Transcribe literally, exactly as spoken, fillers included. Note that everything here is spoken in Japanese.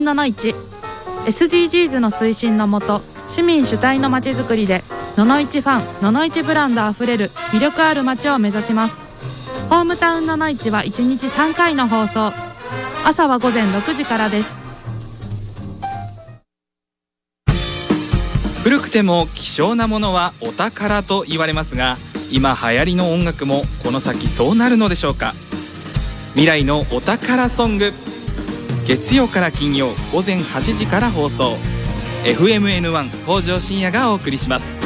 ののいち エスディージーズ の推進のもと、市民主体のまちづくりでののいちファン、ののいちブランドあふれる魅力ある街を目指します。ホームタウンののいちはいちにちさんかいの放送、朝はごぜんろくじからです。 古くても希少なものはお宝と言われますが、今流行りの音楽もこの先そうなるのでしょうか。未来のお宝ソング、月曜から金曜ごぜんはちじから放送。 エフエムエヌワン 北条深夜がお送りします。